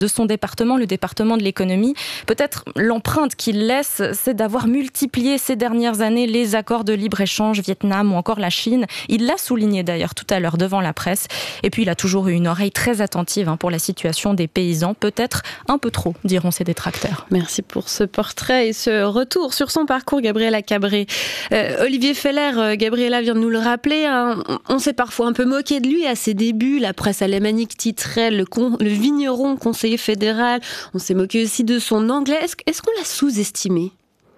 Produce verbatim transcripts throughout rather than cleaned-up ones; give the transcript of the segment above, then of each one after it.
de son département, le département de l'économie. Peut-être l'empreinte qu'il laisse, c'est d'avoir multiplié ces dernières années les accords de libre-échange, Vietnam ou encore la Chine. Il l'a souligné d'ailleurs tout à l'heure devant la presse. Et puis il a toujours eu une oreille très attentive hein, pour la situation des paysans, peut-être un peu trop, diront ses détracteurs. Merci pour ce portrait et ce retour sur son parcours, Gabriela Cabré. Euh, Olivier Feller, euh, Gabriela vient de nous le rappeler, hein, on, on s'est parfois un peu moqué de lui à ses débuts. La presse alémanique titrait le, con, le vigneron conseiller fédéral. On s'est moqué aussi de son anglais. Est-ce, est-ce qu'on l'a sous-estimé ?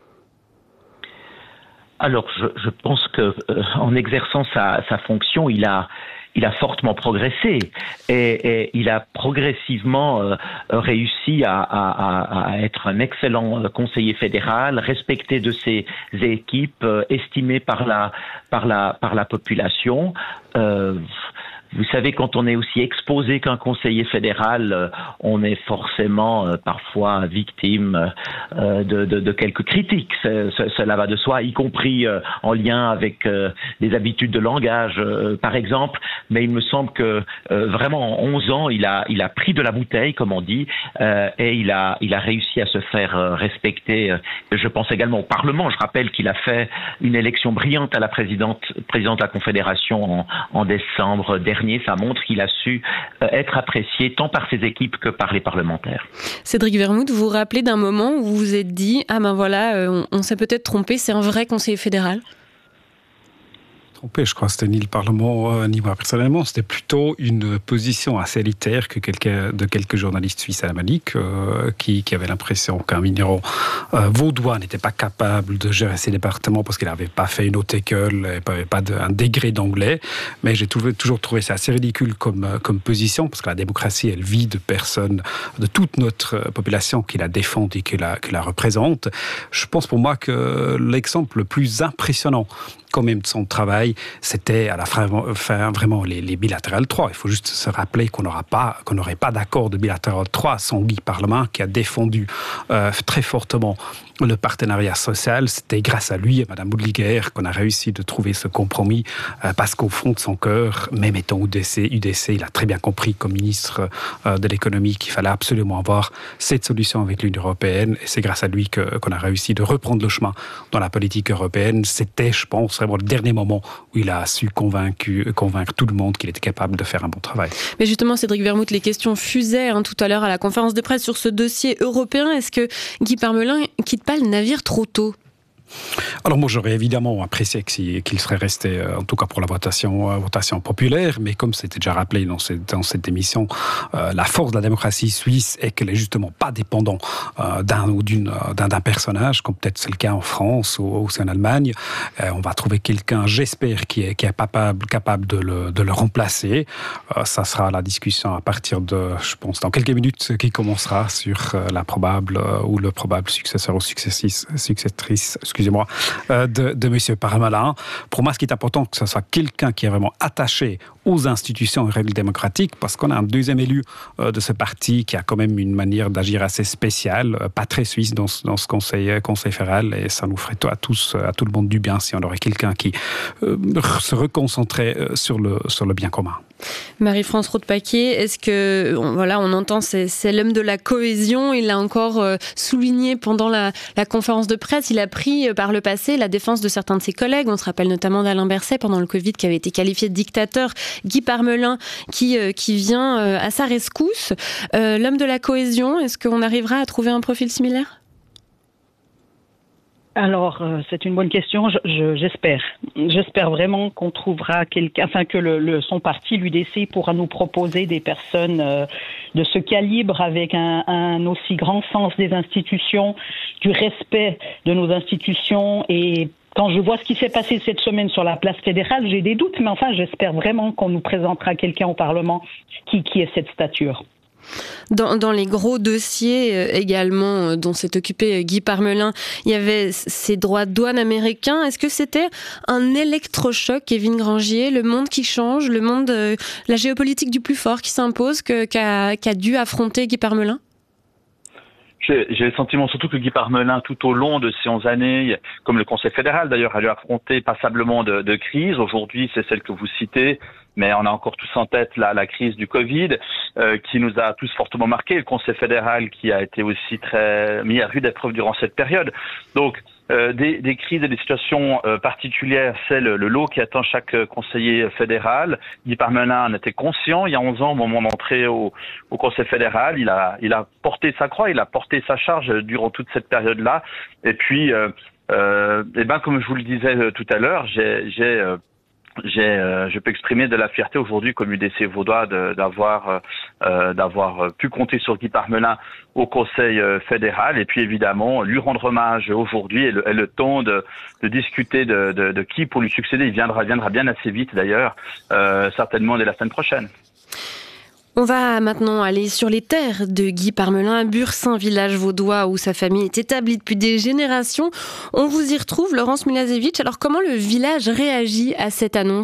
Alors, je, je pense que euh, en exerçant sa, sa fonction, il a, il a fortement progressé et, et il a progressivement euh, réussi à, à, à être un excellent conseiller fédéral, respecté de ses équipes, euh, estimé par la, par la, par la population. Euh, Vous savez, quand on est aussi exposé qu'un conseiller fédéral, euh, on est forcément euh, parfois victime euh, de, de, de quelques critiques. C'est, c'est, cela va de soi, y compris euh, en lien avec euh, les habitudes de langage, euh, par exemple. Mais il me semble que euh, vraiment, en onze ans, il a, il a pris de la bouteille, comme on dit, euh, et il a, il a réussi à se faire euh, respecter. Euh, je pense également au Parlement. Je rappelle qu'il a fait une élection brillante à la présidente, présidente de la Confédération en, en décembre dernier. Ça montre qu'il a su être apprécié tant par ses équipes que par les parlementaires. Cédric Vermouth, vous vous rappelez d'un moment où vous vous êtes dit « Ah ben voilà, on, on s'est peut-être trompé, c'est un vrai conseiller fédéral ». Je crois que c'était ni le Parlement ni moi personnellement, c'était plutôt une position assez élitaire que quelques, de quelques journalistes suisses alémaniques euh, qui, qui avaient l'impression qu'un vigneron euh, vaudois n'était pas capable de gérer ses départements parce qu'il n'avait pas fait une haute école et n'avait pas de, un degré d'anglais. Mais j'ai trouvé, toujours trouvé ça assez ridicule comme, comme position parce que la démocratie, elle vit de personnes, de toute notre population qui la défendent et qui la, qui la représente. Je pense pour moi que l'exemple le plus impressionnant quand même de son travail, c'était à la fin vraiment les, les bilatérales trois. Il faut juste se rappeler qu'on n'aura pas, qu'on n'aurait pas d'accord de bilatéral trois sans Guy Parmelin qui a défendu euh, très fortement le partenariat social. C'était grâce à lui et Mme Boudliguer qu'on a réussi de trouver ce compromis euh, parce qu'au fond de son cœur, même étant U D C, U D C, il a très bien compris comme ministre euh, de l'économie qu'il fallait absolument avoir cette solution avec l'Union européenne et c'est grâce à lui que, qu'on a réussi de reprendre le chemin dans la politique européenne. C'était, je pense, vraiment le dernier moment où il a su convaincre, convaincre tout le monde qu'il était capable de faire un bon travail. Mais justement, Cédric Vermouth, les questions fusaient hein, tout à l'heure à la conférence de presse sur ce dossier européen. Est-ce que Guy Parmelin quitte pas le navire trop tôt ? Alors moi j'aurais évidemment apprécié qu'il serait resté, en tout cas pour la votation, votation populaire, mais comme c'était déjà rappelé dans cette, dans cette émission, euh, la force de la démocratie suisse est qu'elle est justement pas dépendante euh, d'un ou d'une, d'un, d'un personnage, comme peut-être c'est le cas en France ou, ou en Allemagne. Euh, on va trouver quelqu'un, j'espère, qui est, qui est capable, capable de, le, de le remplacer. Euh, ça sera la discussion à partir de, je pense, dans quelques minutes, qui commencera sur euh, la probable euh, ou le probable successeur ou successrice, successrice excusez-moi, euh, de, de M. Parmelin. Pour moi, ce qui est important, que ce soit quelqu'un qui est vraiment attaché aux institutions et règles démocratiques, parce qu'on a un deuxième élu euh, de ce parti qui a quand même une manière d'agir assez spéciale, euh, pas très suisse dans, dans ce conseil, conseil fédéral, et ça nous ferait à tous, à tout le monde du bien si on aurait quelqu'un qui euh, se reconcentrait euh, sur, le, sur le bien commun. Marie-France Roth-Paquier, est-ce que, on, voilà, on entend, c'est, c'est l'homme de la cohésion, il l'a encore euh, souligné pendant la, la conférence de presse, il a pris euh, par le passé la défense de certains de ses collègues, on se rappelle notamment d'Alain Berset pendant le Covid qui avait été qualifié de dictateur, Guy Parmelin qui, euh, qui vient euh, à sa rescousse. Euh, l'homme de la cohésion, est-ce qu'on arrivera à trouver un profil similaire ? Alors, euh, c'est une bonne question, je, je, j'espère. J'espère vraiment qu'on trouvera quelqu'un, enfin que le, le, son parti, l'U D C, pourra nous proposer des personnes euh, de ce calibre avec un, un aussi grand sens des institutions, du respect de nos institutions. Et quand je vois ce qui s'est passé cette semaine sur la place fédérale, j'ai des doutes, mais enfin, j'espère vraiment qu'on nous présentera quelqu'un au Parlement qui, qui ait cette stature. Dans, dans les gros dossiers euh, également euh, dont s'est occupé euh, Guy Parmelin, il y avait ces droits de douane américains. Est-ce que c'était un électrochoc, Kevin Grangier, le monde qui change, le monde, euh, la géopolitique du plus fort qui s'impose, que, qu'a, qu'a dû affronter Guy Parmelin ? J'ai, j'ai le sentiment surtout que Guy Parmelin, tout au long de ces onze années, comme le Conseil fédéral d'ailleurs, a dû affronter passablement de, de crises. Aujourd'hui, c'est celle que vous citez, mais on a encore tous en tête la, la crise du Covid, euh, qui nous a tous fortement marqués. Le Conseil fédéral qui a été aussi très mis à rude épreuve durant cette période. Donc, euh, des, des crises et des situations euh, particulières, c'est le, le lot qui attend chaque euh, conseiller fédéral. Guy Parmelin en était conscient il y a onze ans au moment d'entrer au, au Conseil fédéral. Il a, il a porté sa croix, il a porté sa charge durant toute cette période-là. Et puis, euh, euh, et ben, comme je vous le disais euh, tout à l'heure, j'ai, j'ai euh, J'ai, euh, je peux exprimer de la fierté aujourd'hui comme U D C vaudois de, d'avoir, euh, d'avoir pu compter sur Guy Parmelin au Conseil fédéral et puis évidemment lui rendre hommage aujourd'hui et le, et le temps de, de discuter de, de, de qui pour lui succéder. Il viendra, viendra bien assez vite d'ailleurs, euh, certainement dès la semaine prochaine. On va maintenant aller sur les terres de Guy Parmelin, à Bursin, village vaudois où sa famille est établie depuis des générations. On vous y retrouve, Laurence Milazevich. Alors comment le village réagit à cette annonce ?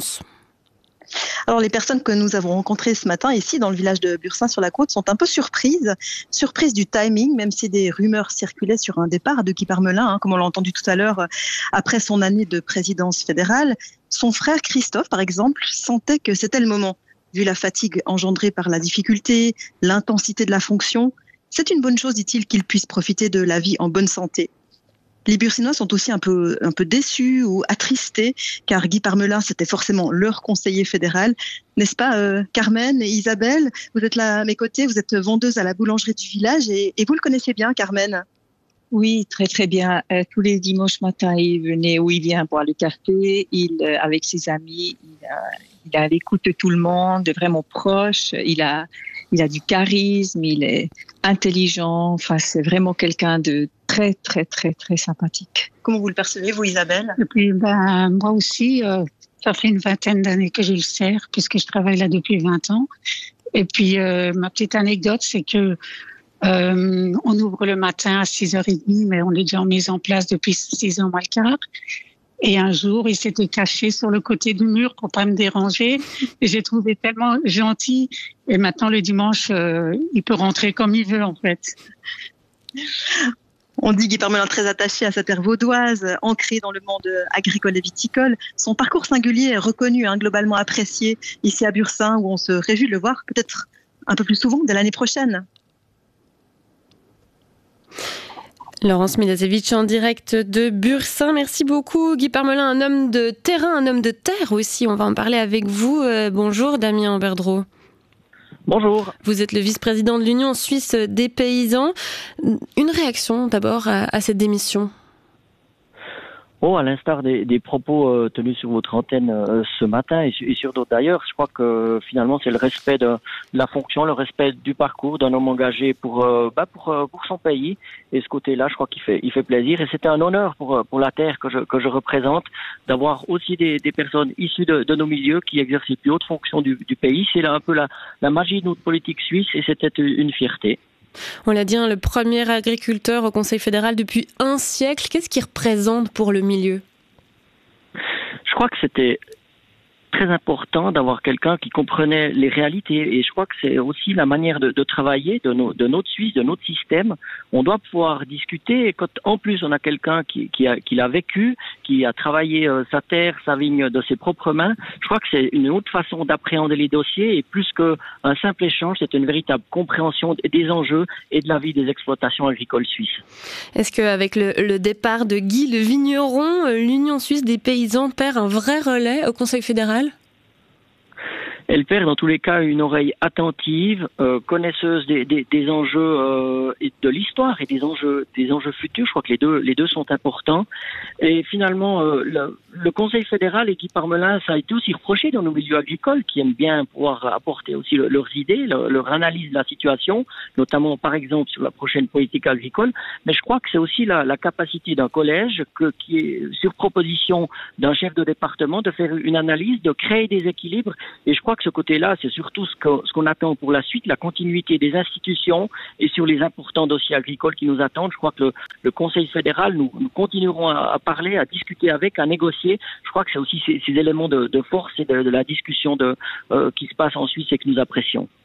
Alors les personnes que nous avons rencontrées ce matin ici dans le village de Bursin-sur-la-Côte sont un peu surprises, surprises du timing, même si des rumeurs circulaient sur un départ de Guy Parmelin, hein, comme on l'a entendu tout à l'heure, après son année de présidence fédérale. Son frère Christophe, par exemple, sentait que c'était le moment. Vu la fatigue engendrée par la difficulté, l'intensité de la fonction, c'est une bonne chose, dit-il, qu'il puisse profiter de la vie en bonne santé. Les Bursinois sont aussi un peu, un peu déçus ou attristés, car Guy Parmelin, c'était forcément leur conseiller fédéral. N'est-ce pas, euh, Carmen et Isabelle? Vous êtes là à mes côtés, vous êtes vendeuse à la boulangerie du village et, et vous le connaissez bien, Carmen? Oui, très très bien. Euh, tous les dimanches matins, il venait où il vient boire le café. Il, euh, avec ses amis, il a, il a l'écoute de tout le monde, vraiment proche. Il a, il a du charisme, il est intelligent. Enfin, c'est vraiment quelqu'un de très très très très sympathique. Comment vous le percevez, vous, Isabelle? Et puis, ben moi aussi, euh, ça fait une vingtaine d'années que je le sers, puisque je travaille là depuis vingt ans. Et puis, euh, ma petite anecdote, c'est que Euh, on ouvre le matin à six heures trente, mais on est déjà mis en place depuis six heures moins le quart. Et un jour, il s'était caché sur le côté du mur pour pas me déranger. Et j'ai trouvé tellement gentil. Et maintenant, le dimanche, euh, il peut rentrer comme il veut, en fait. On dit Guy Parmelin très attaché à sa terre vaudoise, ancré dans le monde agricole et viticole. Son parcours singulier est reconnu, hein, globalement apprécié ici à Bursin, où on se réjouit de le voir peut-être un peu plus souvent dès l'année prochaine. Laurence Milazevich en direct de Bursin. Merci beaucoup Guy Parmelin, un homme de terrain, un homme de terre aussi. On va en parler avec vous. Euh, bonjour Damien Amberdreau. Bonjour. Vous êtes le vice-président de l'Union suisse des paysans. Une réaction d'abord à, à cette démission? Oh, à l'instar des, des propos euh, tenus sur votre antenne euh, ce matin et, et sur d'autres d'ailleurs, je crois que euh, finalement c'est le respect de, de la fonction, le respect du parcours d'un homme engagé pour euh, bah pour euh, pour son pays. Et ce côté-là, je crois qu'il fait il fait plaisir. Et c'était un honneur pour pour la terre que je que je représente d'avoir aussi des, des personnes issues de, de nos milieux qui exercent les plus hautes fonctions du, du pays. C'est là un peu la la magie de notre politique suisse et c'était une fierté. On l'a dit, hein, le premier agriculteur au Conseil fédéral depuis un siècle. Qu'est-ce qu'il représente pour le milieu? Je crois que c'était très important d'avoir quelqu'un qui comprenait les réalités et je crois que c'est aussi la manière de, de travailler de, nos, de notre Suisse, de notre système. On doit pouvoir discuter et quand en plus on a quelqu'un qui, qui, a, qui l'a vécu, qui a travaillé euh, sa terre, sa vigne de ses propres mains, je crois que c'est une autre façon d'appréhender les dossiers et plus qu'un simple échange, c'est une véritable compréhension des enjeux et de la vie des exploitations agricoles suisses. Est-ce qu'avec le, le départ de Guy le vigneron, l'Union suisse des paysans perd un vrai relais au Conseil fédéral? Elle perd dans tous les cas une oreille attentive, euh, connaisseuse des, des, des enjeux euh, et de l'histoire et des enjeux des enjeux futurs. Je crois que les deux les deux sont importants. Et finalement, euh, le, le Conseil fédéral et Guy Parmelin, ça a été aussi reproché dans nos milieux agricoles qui aiment bien pouvoir apporter aussi le, leurs idées, leur, leur analyse de la situation, notamment par exemple sur la prochaine politique agricole. Mais je crois que c'est aussi la, la capacité d'un collège que, qui est sur proposition d'un chef de département de faire une analyse, de créer des équilibres. Et je crois que ce côté-là, c'est surtout ce, que, ce qu'on attend pour la suite, la continuité des institutions et sur les importants dossiers agricoles qui nous attendent. Je crois que le, le Conseil fédéral, nous, nous continuerons à, à parler, à discuter avec, à négocier. Je crois que c'est aussi ces, ces éléments de, de force et de, de la discussion de, euh, qui se passe en Suisse et que nous apprécions.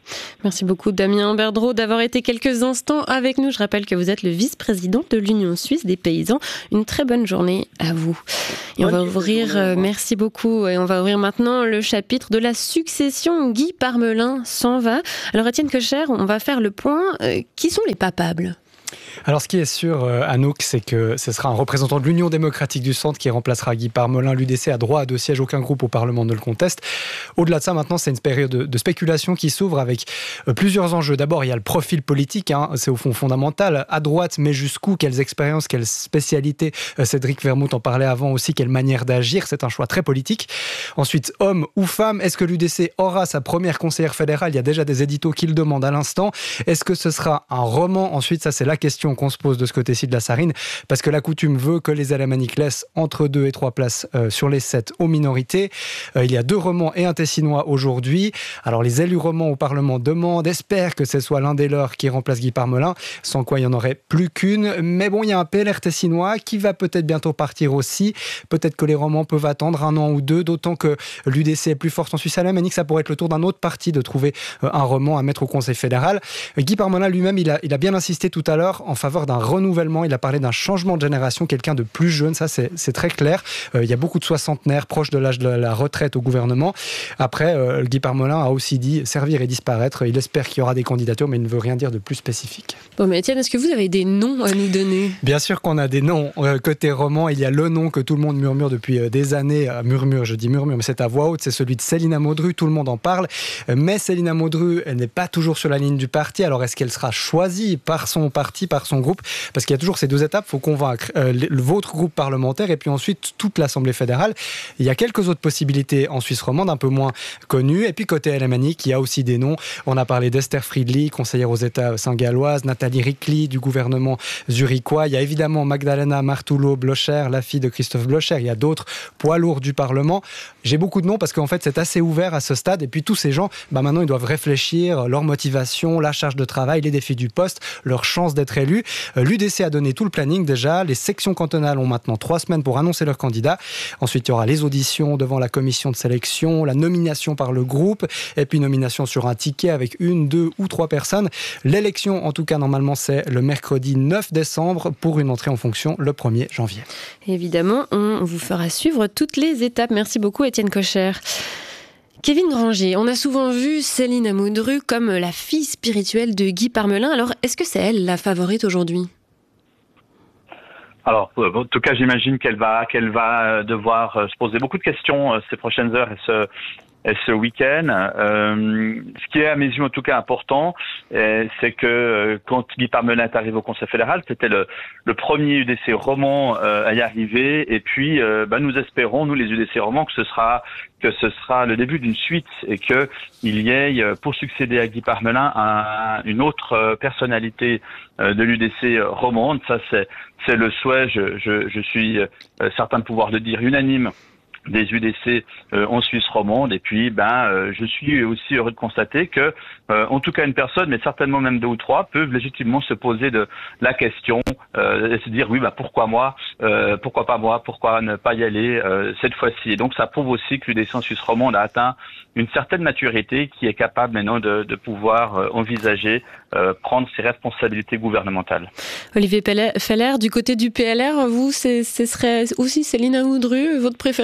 Merci beaucoup Damien Berdreau d'avoir été quelques instants avec nous. Je rappelle que vous êtes le vice-président de l'Union suisse des paysans. Une très bonne journée à vous. Et on va ouvrir, euh, merci beaucoup, et on va ouvrir maintenant le chapitre de la succession. Guy Parmelin s'en va. Alors Étienne Kocher, on va faire le point. Euh, qui sont les papables ? Alors ce qui est sûr, euh, Anouk, c'est que ce sera un représentant de l'Union démocratique du Centre qui remplacera Guy Parmelin. L'U D C a droit à deux sièges, aucun groupe au Parlement ne le conteste. Au-delà de ça, maintenant, c'est une période de, de spéculation qui s'ouvre avec euh, plusieurs enjeux. D'abord, il y a le profil politique, hein, c'est au fond fondamental. À droite, mais jusqu'où ? Quelles expériences, quelles spécialités ? euh, Cédric Vermouth en parlait avant aussi, quelle manière d'agir ? C'est un choix très politique. Ensuite, homme ou femme, est-ce que l'U D C aura sa première conseillère fédérale ? Il y a déjà des éditos qui le demandent à l'instant. Est-ce que ce sera un roman ? Ensuite, ça c'est la question qu'on se pose de ce côté-ci de la Sarine, parce que la coutume veut que les alémaniques laissent entre deux et trois places euh, sur les sept aux minorités. Euh, il y a deux romans et un tessinois aujourd'hui. Alors les élus romans au Parlement demandent, espèrent que ce soit l'un des leurs qui remplace Guy Parmelin, sans quoi il n'y en aurait plus qu'une. Mais bon, il y a un P L R tessinois qui va peut-être bientôt partir aussi. Peut-être que les romans peuvent attendre un an ou deux, d'autant que l'U D C est plus forte en Suisse alémanique. Ça pourrait être le tour d'un autre parti de trouver euh, un roman à mettre au Conseil fédéral. Euh, Guy Parmelin lui-même, il a, il a bien insisté tout à l'heure en faveur d'un renouvellement. Il a parlé d'un changement de génération, quelqu'un de plus jeune, ça c'est, c'est très clair. Euh, il y a beaucoup de soixantenaires proches de l'âge de la retraite au gouvernement. Après, euh, Guy Parmelin a aussi dit servir et disparaître. Il espère qu'il y aura des candidatures, mais il ne veut rien dire de plus spécifique. Bon, mais Étienne, est-ce que vous avez des noms à nous donner ? Bien sûr qu'on a des noms. Euh, côté roman, il y a le nom que tout le monde murmure depuis euh, des années. Euh, murmure, je dis murmure, mais c'est à voix haute. C'est celui de Célina Modru. Tout le monde en parle. Euh, mais Célina Modru, elle n'est pas toujours sur la ligne du parti. Alors, est-ce qu'elle sera choisie par son parti, par son groupe ? Parce qu'il y a toujours ces deux étapes, il faut convaincre euh, le, votre groupe parlementaire et puis ensuite toute l'Assemblée fédérale. Il y a quelques autres possibilités en Suisse romande, un peu moins connues. Et puis côté alémanique, il y a aussi des noms. On a parlé d'Esther Friedli, conseillère aux États saint-galloises, Nathalie Rickli du gouvernement zurichois. Il y a évidemment Magdalena Martullo-Blocher, la fille de Christophe Blocher. Il y a d'autres poids lourds du Parlement. J'ai beaucoup de noms parce qu'en fait c'est assez ouvert à ce stade. Et puis tous ces gens, bah, maintenant ils doivent réfléchir, leur motivation, la charge de travail, les défis du poste, leur chance d'être élus. Euh, L'U D C a donné tout le planning déjà. Les sections cantonales ont maintenant trois semaines pour annoncer leurs candidats. Ensuite, il y aura les auditions devant la commission de sélection, la nomination par le groupe, et puis nomination sur un ticket avec une, deux ou trois personnes. L'élection, en tout cas, normalement, c'est le mercredi neuf décembre pour une entrée en fonction le premier janvier. Évidemment, on vous fera suivre toutes les étapes. Merci beaucoup, Étienne Kocher. Kevin Granger, on a souvent vu Célina Modru comme la fille spirituelle de Guy Parmelin. Alors, est-ce que c'est elle la favorite aujourd'hui ? Alors, en tout cas, j'imagine qu'elle va, qu'elle va devoir se poser beaucoup de questions ces prochaines heures et ce, et ce week-end. Euh, ce qui est à mes yeux en tout cas important, euh, c'est que quand Guy Parmelin est arrivé au Conseil fédéral, c'était le, le premier U D C roman euh, à y arriver. Et puis, euh, bah, nous espérons, nous les U D C romans, que ce sera que ce sera le début d'une suite et que il y ait, pour succéder à Guy Parmelin, un, une autre personnalité de l'U D C romande. Ça, c'est, c'est le souhait, je, je, je suis certain de pouvoir le dire, unanime des U D C euh, en Suisse romande. Et puis, ben, euh, je suis aussi heureux de constater que, euh, en tout cas, une personne, mais certainement même deux ou trois, peuvent légitimement se poser de la question euh, et se dire, oui, ben, pourquoi moi, euh, pourquoi pas moi, pourquoi ne pas y aller euh, cette fois-ci. Et donc, ça prouve aussi que l'U D C en Suisse romande a atteint une certaine maturité qui est capable maintenant de, de pouvoir euh, envisager euh, prendre ses responsabilités gouvernementales. Olivier Feller, du côté du P L R, vous, c'est, ce serait aussi Célina Modru, votre préférée ?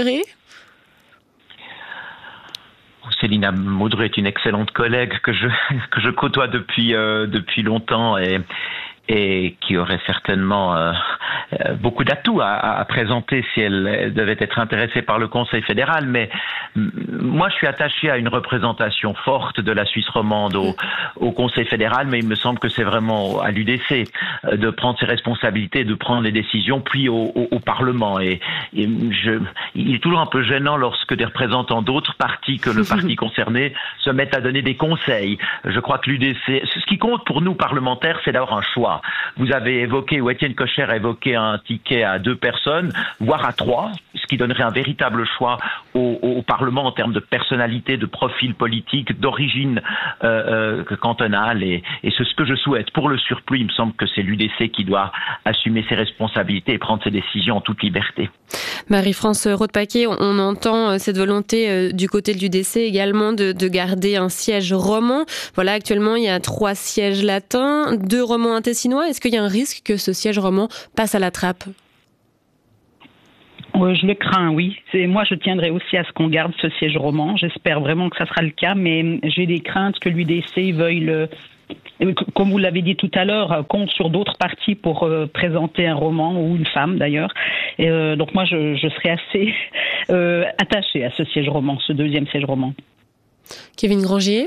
Célina Modru est une excellente collègue que je que je côtoie depuis euh, depuis longtemps et et qui aurait certainement euh, beaucoup d'atouts à, à présenter si elle devait être intéressée par le Conseil fédéral. Mais moi, je suis attaché à une représentation forte de la Suisse romande au, au Conseil fédéral, mais il me semble que c'est vraiment à l'U D C de prendre ses responsabilités, de prendre les décisions, puis au, au, au Parlement. Et, et je, il est toujours un peu gênant lorsque des représentants d'autres partis que le parti concerné se mettent à donner des conseils. Je crois que l'U D C, ce qui compte pour nous parlementaires, c'est d'avoir un choix. fois. Vous avez évoqué, ou Étienne Kocher a évoqué un ticket à deux personnes, voire à trois, ce qui donnerait un véritable choix au, au Parlement en termes de personnalité, de profil politique, d'origine euh, euh, cantonale. Et, et c'est ce que je souhaite. Pour le surplus, il me semble que c'est l'U D C qui doit assumer ses responsabilités et prendre ses décisions en toute liberté. Marie-France Roth-Paquet, on entend cette volonté du côté de l'U D C également de, de garder un siège roman. Voilà, actuellement, il y a trois sièges latins, deux romans intestinois. Est-ce qu'il y a un risque que ce siège roman passe à la trappe ? Ouais, je le crains, oui. C'est, moi, je tiendrai aussi à ce qu'on garde ce siège roman. J'espère vraiment que ça sera le cas, mais j'ai des craintes que l'U D C veuille le... Comme vous l'avez dit tout à l'heure, compte sur d'autres partis pour euh, présenter un roman ou une femme d'ailleurs. Et, euh, donc moi, je, je serais assez euh, attachée à ce siège roman, ce deuxième siège roman. Kevin Grangier.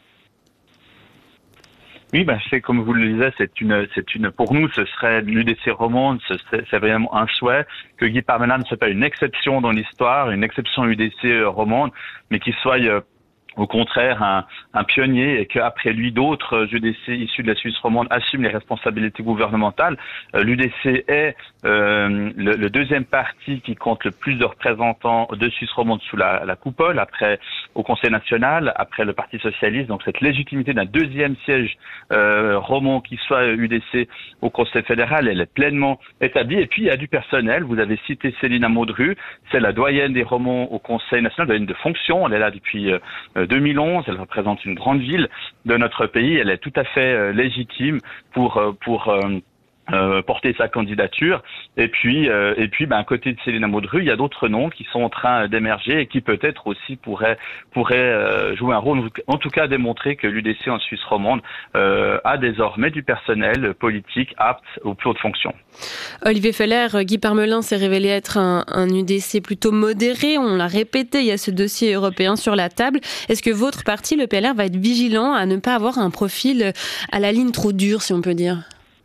Oui, ben, c'est comme vous le disiez, c'est une, c'est une, pour nous, ce serait l'U D C romande, ce serait, c'est vraiment un souhait que Guy Parmelin ne soit pas une exception dans l'histoire, une exception U D C romande, mais qu'il soit euh, au contraire un, un pionnier et qu'après lui d'autres U D C issus de la Suisse romande assument les responsabilités gouvernementales. Euh, L'U D C est euh, le, le deuxième parti qui compte le plus de représentants de Suisse romande sous la, la coupole, après au Conseil national, après le Parti socialiste. Donc cette légitimité d'un deuxième siège euh, romand qui soit U D C au Conseil fédéral, elle est pleinement établie. Et puis il y a du personnel. Vous avez cité Céline Amaudru, c'est la doyenne des romans au Conseil national, doyenne de fonction. Elle est là depuis euh, deux mille onze, elle représente une grande ville de notre pays, elle est tout à fait euh, légitime pour euh, pour euh, euh, porter sa candidature. Et puis euh, et puis ben à côté de Céline Amaudru, il y a d'autres noms qui sont en train d'émerger et qui peut-être aussi pourraient pourraient euh, jouer un rôle, en tout cas démontrer que l'U D C en Suisse romande euh, a désormais du personnel politique apte aux plus hautes fonctions. Olivier Feller, Guy Parmelin s'est révélé être un, un U D C plutôt modéré, on l'a répété, il y a ce dossier européen sur la table. Est-ce que votre parti, le P L R, va être vigilant à ne pas avoir un profil à la ligne trop dure, si on peut dire ?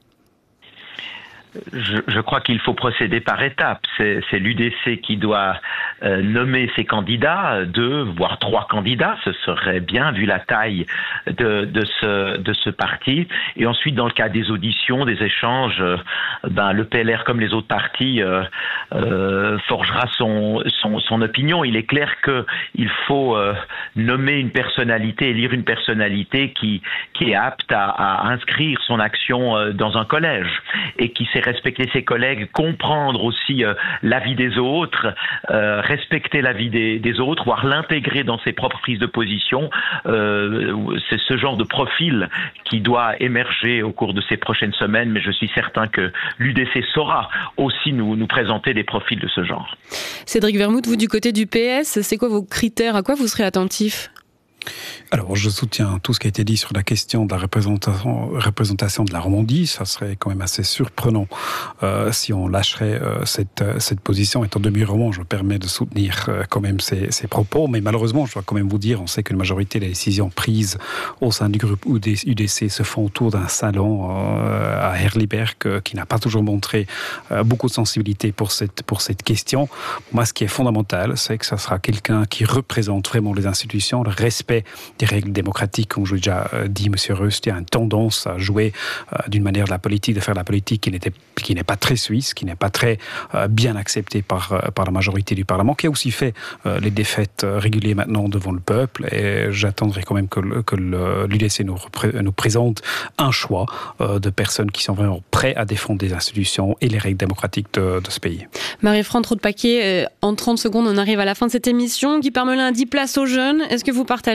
Je, je crois qu'il faut procéder par étapes. C'est, c'est l'U D C qui doit euh, nommer ses candidats, deux voire trois candidats, ce serait bien vu la taille de, de ce de ce parti. Et ensuite, dans le cas des auditions, des échanges, euh, ben le P L R comme les autres partis euh, euh, forgera son son son opinion. Il est clair que il faut euh, nommer une personnalité, élire une personnalité qui qui est apte à, à inscrire son action euh, dans un collège et qui sait respecter ses collègues, comprendre aussi euh, l'avis des autres, euh, respecter l'avis des, des autres, voire l'intégrer dans ses propres prises de position. Euh, c'est ce genre de profil qui doit émerger au cours de ces prochaines semaines, mais je suis certain que l'U D C saura aussi nous, nous présenter des profils de ce genre. Cédric Vermouth, vous du côté du P S, c'est quoi vos critères ? À quoi vous serez attentif ? Alors, je soutiens tout ce qui a été dit sur la question de la représentation, représentation de la Romandie. Ça serait quand même assez surprenant euh, si on lâcherait euh, cette, cette position. Étant demi-roman, je me permets de soutenir euh, quand même ces, ces propos. Mais malheureusement, je dois quand même vous dire, on sait que la majorité des décisions prises au sein du groupe U D C se font autour d'un salon euh, à Herliberg euh, qui n'a pas toujours montré euh, beaucoup de sensibilité pour cette, pour cette question. Moi, ce qui est fondamental, c'est que ça sera quelqu'un qui représente vraiment les institutions, le respect des règles démocratiques, comme je l'ai déjà dit, M. Rust, il y a une tendance à jouer euh, d'une manière de la politique, de faire de la politique qui, n'était, qui n'est pas très suisse, qui n'est pas très euh, bien acceptée par, euh, par la majorité du Parlement, qui a aussi fait euh, les défaites euh, régulières maintenant devant le peuple. Et j'attendrai quand même que, le, que le, l'U D C nous, repré, nous présente un choix euh, de personnes qui sont vraiment prêtes à défendre des institutions et les règles démocratiques de, de ce pays. Marie-France Roth-Paquet, euh, en trente secondes, on arrive à la fin de cette émission. Guy Parmelin a dit place aux jeunes. Est-ce que vous partagez ?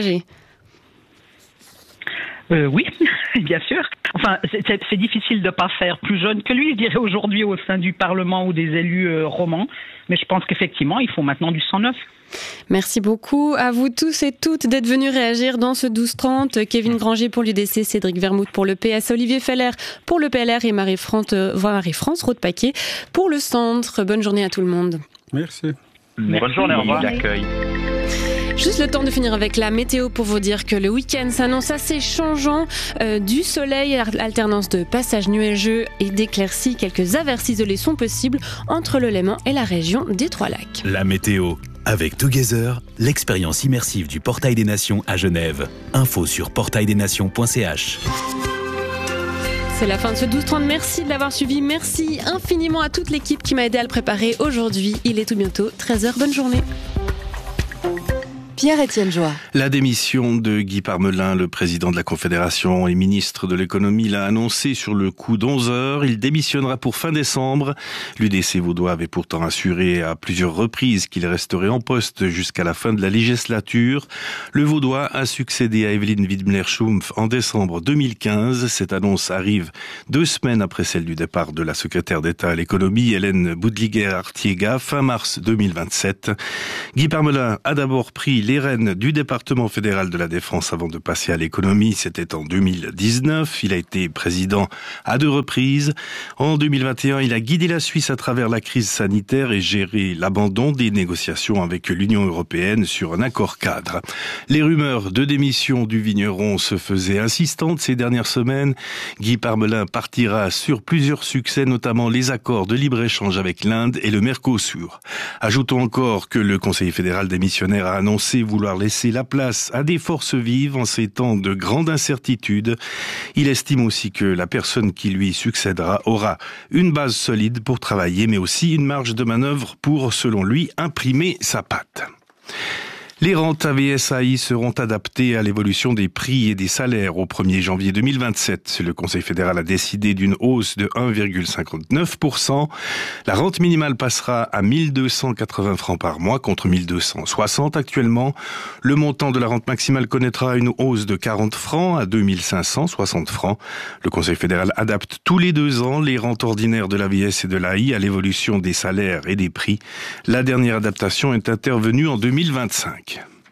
Euh, oui, bien sûr. Enfin, c'est, c'est, c'est difficile de ne pas faire plus jeune que lui, je dirais aujourd'hui au sein du Parlement ou des élus euh, romans. Mais je pense qu'effectivement, il faut maintenant du sang neuf. Merci beaucoup à vous tous et toutes d'être venus réagir dans ce douze trente. Kevin Grangier pour l'U D C, Cédric Vermouth pour le P S, Olivier Feller pour le P L R et Marie-France, euh, Marie-France Roth-Paquet pour le Centre. Bonne journée à tout le monde. Merci. Merci. Bonne journée, au revoir. L'accueil. Juste le temps de finir avec la météo pour vous dire que le week-end s'annonce assez changeant. Euh, du soleil, alternance de passages nuageux et d'éclaircies. Quelques averses isolées sont possibles entre le Léman et la région des Trois-Lacs. La météo. Avec Together, l'expérience immersive du Portail des Nations à Genève. Info sur portail des nations point c h. C'est la fin de ce douze trente. Merci de l'avoir suivi. Merci infiniment à toute l'équipe qui m'a aidé à le préparer aujourd'hui. Il est tout bientôt treize heures. Bonne journée. Pierre-Étienne Joie. La démission de Guy Parmelin, le président de la Confédération et ministre de l'économie, l'a annoncé sur le coup d'onze heures. Il démissionnera pour fin décembre. L'U D C vaudois avait pourtant assuré à plusieurs reprises qu'il resterait en poste jusqu'à la fin de la législature. Le Vaudois a succédé à Evelyne Widmer-Schumpf en décembre deux mille quinze. Cette annonce arrive deux semaines après celle du départ de la secrétaire d'État à l'économie, Hélène Boudliguer-Artiega, fin mars deux mille vingt-sept. Guy Parmelin a d'abord pris les rênes du département fédéral de la Défense avant de passer à l'économie. C'était en deux mille dix-neuf. Il a été président à deux reprises. En deux mille vingt et un, il a guidé la Suisse à travers la crise sanitaire et géré l'abandon des négociations avec l'Union européenne sur un accord cadre. Les rumeurs de démission du vigneron se faisaient insistantes ces dernières semaines. Guy Parmelin partira sur plusieurs succès, notamment les accords de libre-échange avec l'Inde et le Mercosur. Ajoutons encore que le Conseil fédéral démissionnaire a annoncé vouloir laisser la place à des forces vives en ces temps de grande incertitude. Il estime aussi que la personne qui lui succédera aura une base solide pour travailler, mais aussi une marge de manœuvre pour, selon lui, imprimer sa patte. Les rentes A V S A I seront adaptées à l'évolution des prix et des salaires au premier janvier deux mille vingt-sept. Le Conseil fédéral a décidé d'une hausse de un virgule cinquante-neuf pour cent. La rente minimale passera à mille deux cent quatre-vingts francs par mois contre mille deux cent soixante actuellement. Le montant de la rente maximale connaîtra une hausse de quarante francs à deux mille cinq cent soixante francs. Le Conseil fédéral adapte tous les deux ans les rentes ordinaires de l'A V S et de l'A I à l'évolution des salaires et des prix. La dernière adaptation est intervenue en deux mille vingt-cinq.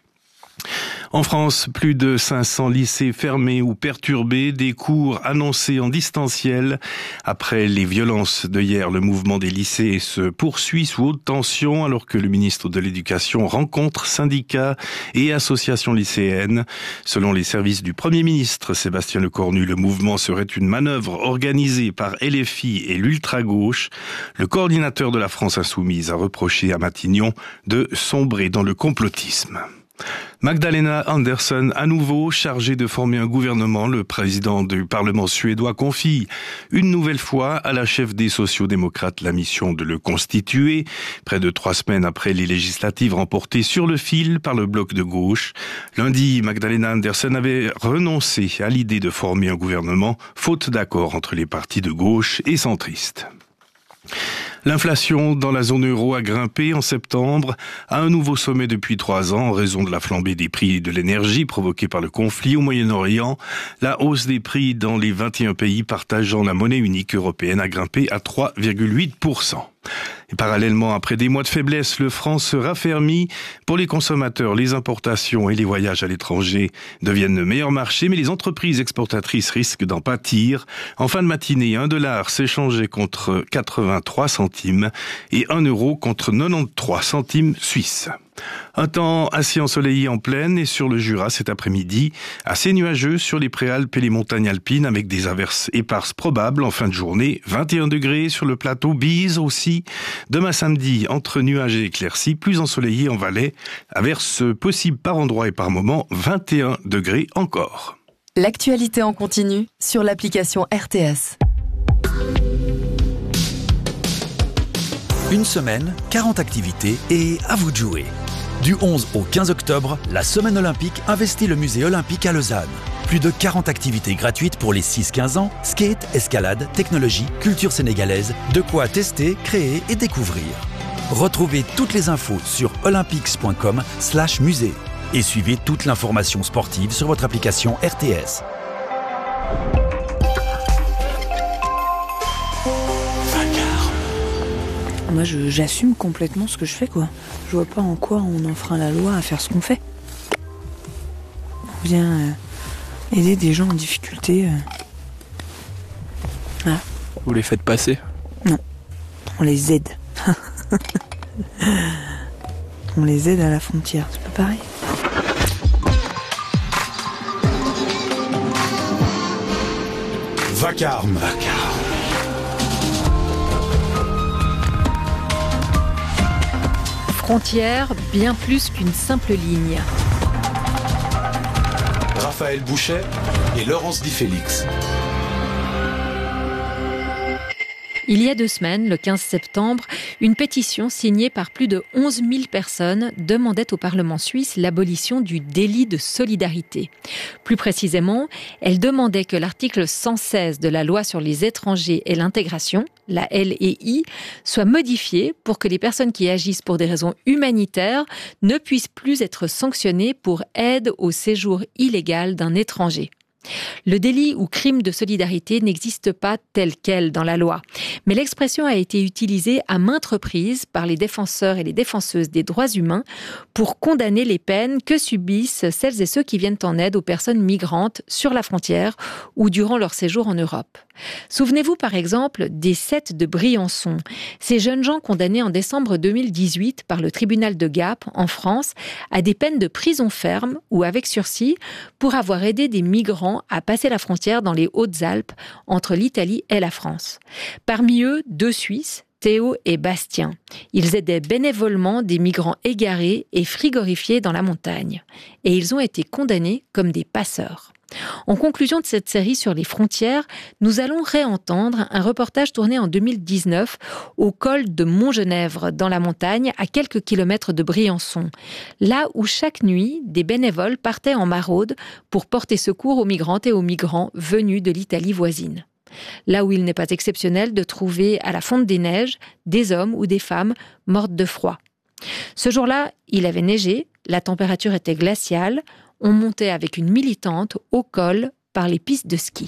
En France, plus de cinq cents lycées fermés ou perturbés, des cours annoncés en distanciel. Après les violences de hier, le mouvement des lycées se poursuit sous haute tension alors que le ministre de l'Éducation rencontre syndicats et associations lycéennes. Selon les services du Premier ministre Sébastien Lecornu, le mouvement serait une manœuvre organisée par L F I et l'ultra-gauche. Le coordinateur de la France Insoumise a reproché à Matignon de sombrer dans le complotisme. Magdalena Andersson, à nouveau chargée de former un gouvernement, le président du Parlement suédois confie une nouvelle fois à la chef des sociaux-démocrates la mission de le constituer, près de trois semaines après les législatives remportées sur le fil par le bloc de gauche. Lundi, Magdalena Andersson avait renoncé à l'idée de former un gouvernement, faute d'accord entre les partis de gauche et centristes. L'inflation dans la zone euro a grimpé en septembre à un nouveau sommet depuis trois ans en raison de la flambée des prix de l'énergie provoquée par le conflit au Moyen-Orient. La hausse des prix dans les vingt et un pays partageant la monnaie unique européenne a grimpé à trois virgule huit pour cent. Et parallèlement, après des mois de faiblesse, le franc se raffermit. Pour les consommateurs, les importations et les voyages à l'étranger deviennent le meilleur marché, mais les entreprises exportatrices risquent d'en pâtir. En fin de matinée, un dollar s'échangeait contre quatre-vingt-trois centimes et un euro contre quatre-vingt-treize centimes suisses. Un temps assez ensoleillé en plaine et sur le Jura cet après-midi, assez nuageux sur les préalpes et les montagnes alpines avec des averses éparses probables en fin de journée, vingt et un degrés sur le plateau, bise aussi. Demain samedi, entre nuages et éclaircies, plus ensoleillé en Valais, averses possibles par endroits et par moments, vingt et un degrés encore. L'actualité en continu sur l'application R T S. Une semaine, quarante activités et à vous de jouer. Du onze au quinze octobre, la Semaine olympique investit le musée olympique à Lausanne. Plus de quarante activités gratuites pour les six quinze ans, skate, escalade, technologie, culture sénégalaise, de quoi tester, créer et découvrir. Retrouvez toutes les infos sur olympics point com slash musée et suivez toute l'information sportive sur votre application R T S. Moi, je, j'assume complètement ce que je fais, quoi. Je vois pas en quoi on enfreint la loi à faire ce qu'on fait. On vient euh, aider des gens en difficulté. Euh... Voilà. Vous les faites passer? Non, on les aide. On les aide à la frontière, c'est pas pareil. Vacarme. Vacarme. Frontière, bien plus qu'une simple ligne. Raphaël Bouchet et Laurence Di Félix. Il y a deux semaines, le quinze septembre, une pétition signée par plus de onze mille personnes demandait au Parlement suisse l'abolition du délit de solidarité. Plus précisément, elle demandait que l'article cent seize de la loi sur les étrangers et l'intégration, la L E I, soit modifié pour que les personnes qui agissent pour des raisons humanitaires ne puissent plus être sanctionnées pour aide au séjour illégal d'un étranger. Le délit ou crime de solidarité n'existe pas tel quel dans la loi, mais l'expression a été utilisée à maintes reprises par les défenseurs et les défenseuses des droits humains pour condamner les peines que subissent celles et ceux qui viennent en aide aux personnes migrantes sur la frontière ou durant leur séjour en Europe. Souvenez-vous par exemple des sept de Briançon, ces jeunes gens condamnés en décembre deux mille dix-huit par le tribunal de Gap en France à des peines de prison ferme ou avec sursis pour avoir aidé des migrants à passer la frontière dans les Hautes-Alpes entre l'Italie et la France. Parmi eux, deux Suisses, Théo et Bastien. Ils aidaient bénévolement des migrants égarés et frigorifiés dans la montagne. Et ils ont été condamnés comme des passeurs. En conclusion de cette série sur les frontières, nous allons réentendre un reportage tourné en deux mille dix-neuf au col de Montgenèvre, dans la montagne, à quelques kilomètres de Briançon. Là où chaque nuit, des bénévoles partaient en maraude pour porter secours aux migrantes et aux migrants venus de l'Italie voisine. Là où il n'est pas exceptionnel de trouver à la fonte des neiges des hommes ou des femmes mortes de froid. Ce jour-là, il avait neigé, la température était glaciale. On montait avec une militante au col par les pistes de ski.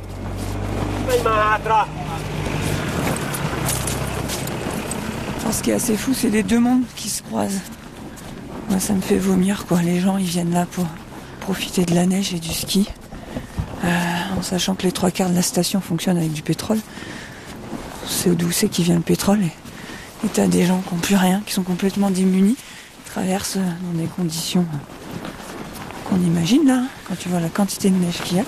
Alors, ce qui est assez fou, c'est les deux mondes qui se croisent. Moi, ça me fait vomir, quoi. Les gens, ils viennent là pour profiter de la neige et du ski, euh, en sachant que les trois quarts de la station fonctionnent avec du pétrole. C'est d'où c'est qui vient le pétrole. Et t'as des gens qui n'ont plus rien, qui sont complètement démunis, qui traversent dans des conditions qu'on imagine là, quand tu vois la quantité de neige qu'il y a.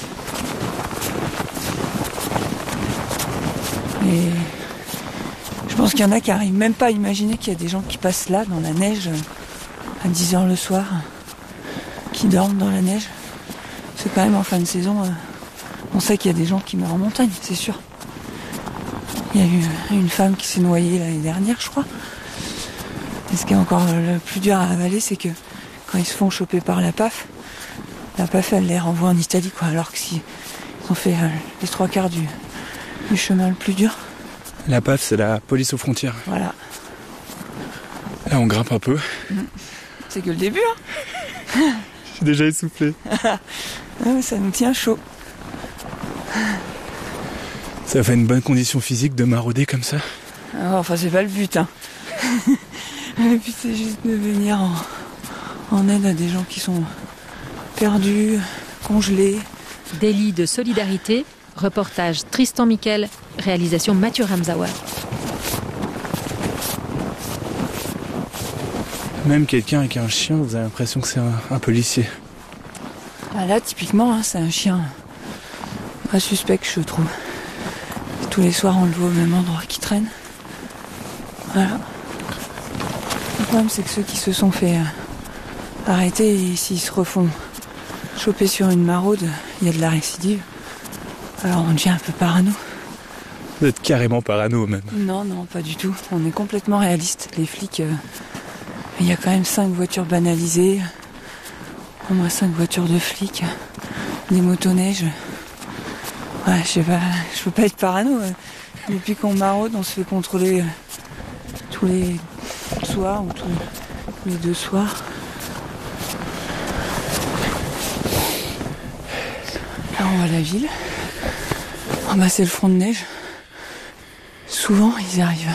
Et je pense qu'il y en a qui n'arrivent même pas à imaginer qu'il y a des gens qui passent là, dans la neige, à dix heures le soir, qui dorment dans la neige. C'est quand même en fin de saison, on sait qu'il y a des gens qui meurent en montagne, c'est sûr. Il y a eu une femme qui s'est noyée l'année dernière, je crois. Et ce qui est encore le plus dur à avaler, c'est que quand ils se font choper par la P A F, la P A F, elle les renvoie en Italie, quoi. Alors que s'ils ont fait euh, les trois quarts du, du chemin le plus dur. La P A F, c'est la police aux frontières. Voilà. Là, on grimpe un peu. C'est que le début, hein. Je suis déjà essoufflé. Ça nous tient chaud. Ça fait une bonne condition physique de marauder comme ça. Ah, enfin, c'est pas le but, hein. Le but, c'est juste de venir en... en aide à des gens qui sont perdus, congelés. Délit de solidarité, reportage Tristan Miquel, réalisation Mathieu Ramsauer. Même quelqu'un avec un chien, vous avez l'impression que c'est un, un policier. Ah là, typiquement, hein, c'est un chien pas suspect, je trouve. Tous les soirs, on le voit au même endroit qui traîne. Voilà. Le problème, c'est que ceux qui se sont fait... Euh, arrêter, et s'ils se refont choper sur une maraude, il y a de la récidive. Alors on devient un peu parano. Vous êtes carrément parano même. Non, non, pas du tout. On est complètement réaliste. Les flics, euh, il y a quand même cinq voitures banalisées, au moins cinq voitures de flics, des motoneiges. Ouais, je sais pas, je peux pas être parano. Euh. Depuis qu'on maraude, on se fait contrôler euh, tous les soirs ou tous les deux soirs. Là, on voit la ville. En bas, c'est le front de neige. Souvent, ils arrivent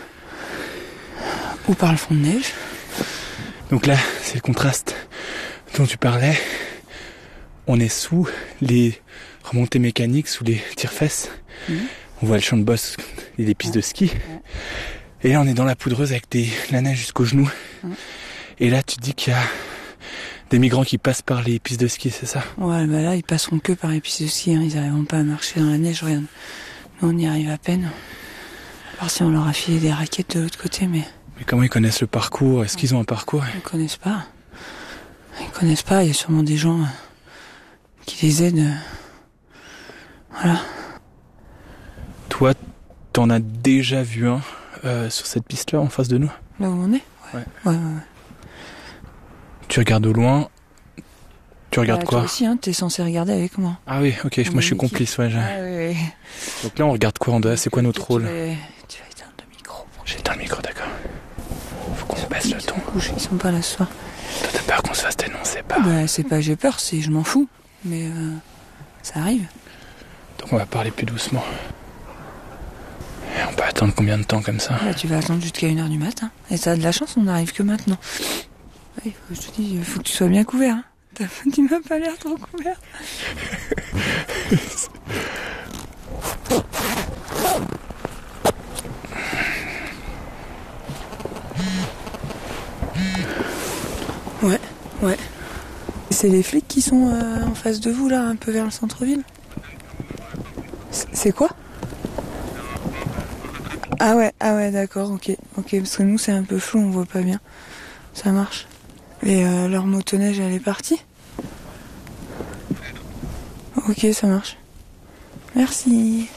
ou par le front de neige. Donc là, c'est le contraste dont tu parlais. On est sous les remontées mécaniques, sous les tire-fesses. Mmh. On voit le champ de bosse et les pistes de ski. Et là, on est dans la poudreuse avec des, la neige jusqu'aux genoux. Mmh. Et là, tu te dis qu'il y a des migrants qui passent par les pistes de ski, c'est ça? Ouais, bah là, ils passeront que par les pistes de ski, hein. Ils n'arriveront pas à marcher dans la neige, regarde. Nous, on y arrive à peine. À part si on leur a filé des raquettes de l'autre côté, mais... Mais comment ils connaissent le parcours? Est-ce qu'ils ont un parcours? Ils connaissent pas. Ils connaissent pas, il y a sûrement des gens qui les aident. Voilà. Toi, T'en as déjà vu un euh, sur cette piste-là, en face de nous? Là où on est? Ouais. Ouais, ouais, ouais. Tu regardes au loin. Tu regardes bah, quoi? Toi aussi, hein, t'es censé regarder avec moi. Ah oui, ok, on moi je suis complice, ouais. Ah, oui, oui. Donc là, on regarde quoi en dehors? C'est quoi notre tu rôle? vas, tu vas éteindre le micro. J'éteins le micro, d'accord. Faut qu'on baisse le ton. Ils sont pas là ce soir. Toi, t'as peur qu'on se fasse dénoncer par... Bah, c'est pas j'ai peur, c'est je m'en fous. Mais euh, ça arrive. Donc on va parler plus doucement. Et on peut attendre combien de temps comme ça? Bah, tu vas attendre jusqu'à une heure du matin. Et t'as de la chance, on n'arrive que maintenant. Ouais, faut, je te dis, il faut que tu sois bien couvert. Hein. Tu m'as pas l'air trop couvert. Ouais, ouais. C'est les flics qui sont euh, en face de vous, là, un peu vers le centre-ville? C'est quoi? Ah ouais, ah ouais, d'accord, ok. Ok, parce que nous, c'est un peu flou, on voit pas bien. Ça marche. Et euh, leur motoneige, elle est partie? Ok, ça marche. Merci.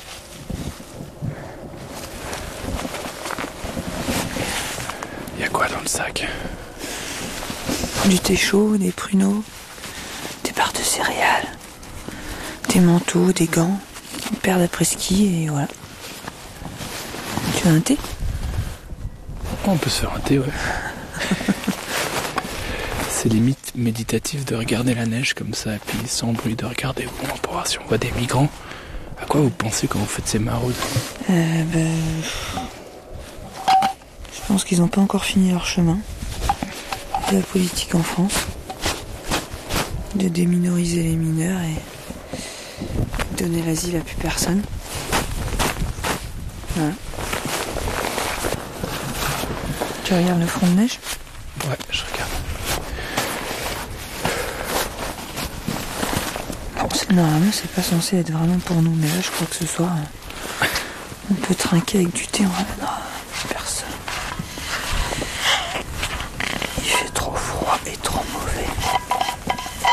Il y a quoi dans le sac? Du thé chaud, des pruneaux, des barres de céréales, des manteaux, des gants, une paire d'après-ski et voilà. Tu veux un thé? Oh, on peut se faire un thé, ouais. C'est limite méditatif de regarder la neige comme ça, et puis sans bruit de regarder au loin pour voir si on voit des migrants. À quoi vous pensez quand vous faites ces maraudes? Euh, ben... Je pense qu'ils n'ont pas encore fini leur chemin. De la politique en France. De déminoriser les mineurs et donner l'asile à plus personne. Voilà. Tu regardes le front de neige? Ouais, je regarde. Normalement, c'est pas censé être vraiment pour nous, mais là, je crois que ce soir, on peut trinquer avec du thé, on ramènera personne. Il fait trop froid et trop mauvais.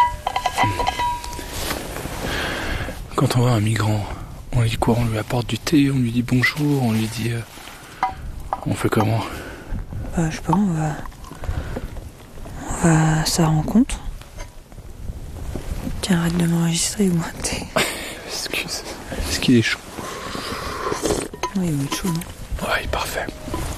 Quand on voit un migrant, on lui dit quoi? On lui apporte du thé, on lui dit bonjour, on lui dit... Euh... On fait comment? Bah, je sais pas, on va... On va à sa rencontre. Tiens, arrête de m'enregistrer ou moi t'es... Excuse. Est-ce qu'il est chaud? Oui, il va être chaud, non? Ouais, parfait.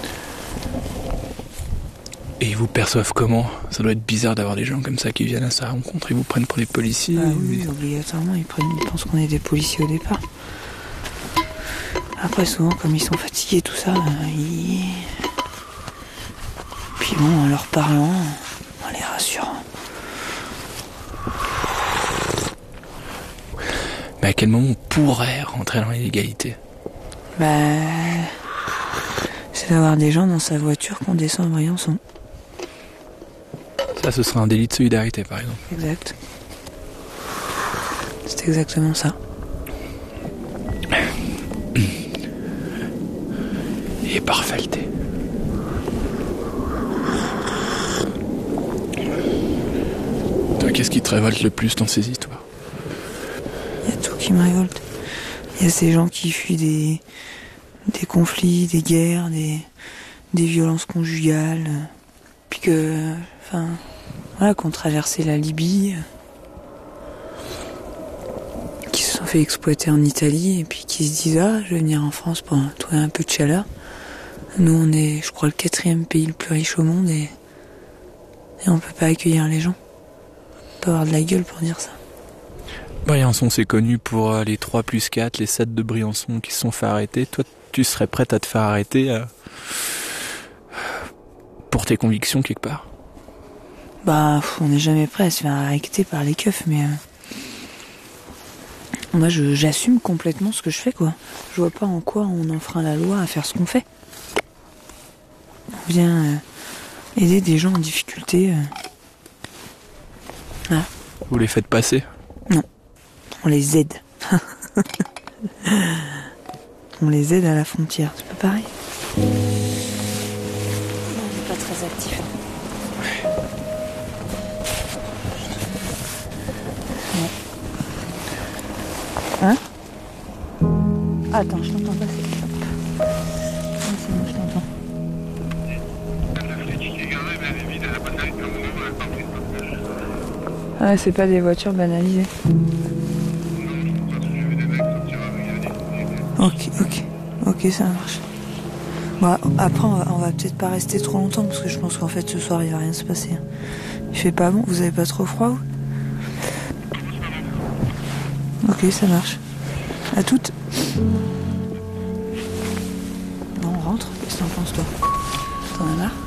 Et ils vous perçoivent comment? Ça doit être bizarre d'avoir des gens comme ça qui viennent à sa rencontre. Ils vous prennent pour des policiers? Ah oui, mais... obligatoirement, ils, prennent... ils pensent qu'on est des policiers au départ. Après, souvent, comme ils sont fatigués, tout ça, ils... Puis bon, en leur parlant, en les rassurant. Mais à quel moment on pourrait rentrer dans l'illégalité? Bah... C'est d'avoir des gens dans sa voiture qu'on descend à Briançon. Ça, ce serait un délit de solidarité, par exemple. Exact. C'est exactement ça. Il est parfait, le thé. Toi, qu'est-ce qui te révolte le plus dans ces histoires? Il y a tout qui me révolte. Il y a ces gens qui fuient des, des conflits, des guerres, des, des violences conjugales. Puis que, enfin, voilà, qu'on traversait la Libye, qui se sont fait exploiter en Italie, et puis qui se disent, ah, je vais venir en France pour trouver un peu de chaleur. Nous, on est, je crois, le quatrième pays le plus riche au monde, et, et on peut pas accueillir les gens. On peut avoir de la gueule pour dire ça. Briançon, c'est connu pour euh, les trois plus quatre, les sept de Briançon qui se sont fait arrêter. Toi, tu serais prête à te faire arrêter euh, pour tes convictions quelque part? Bah, on n'est jamais prêt à se faire arrêter par les keufs, mais... Euh, moi, je, j'assume complètement ce que je fais, quoi. Je vois pas en quoi on enfreint la loi à faire ce qu'on fait. On vient euh, aider des gens en difficulté. Euh... Voilà. Vous les faites passer? Non. On les aide. On les aide à la frontière, c'est pas pareil. On n'est pas très actifs. Ouais. Hein? Attends, je t'entends passer. sinon je t'entends. Ah, c'est pas des voitures banalisées. Ok, ok, ok, ça marche. Bon, après, on va, on va peut-être pas rester trop longtemps parce que je pense qu'en fait ce soir il va rien se passer. Il fait pas bon, vous avez pas trop froid vous? Ok, ça marche. À toutes. Bon, on rentre. Qu'est-ce que t'en penses toi? T'en as marre?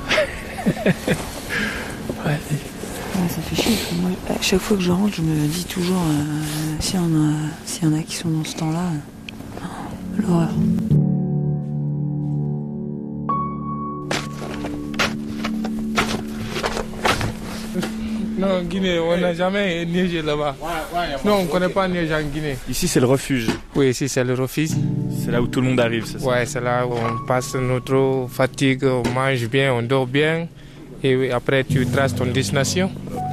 Ouais. Ouais, ça fait chier. Moi, à chaque fois que je rentre, je me dis toujours euh, s'il y en a, s'il y en a qui sont dans ce temps-là, euh, oh, l'horreur. Non, en Guinée, on n'a jamais neigé là-bas. Non, on ne connaît pas neige en Guinée. Ici, c'est le refuge. Oui, ici, c'est le refuge. C'est là où tout le monde arrive, c'est ça? Oui, c'est là où on passe notre fatigue, on mange bien, on dort bien. Et après, tu traces ton destination.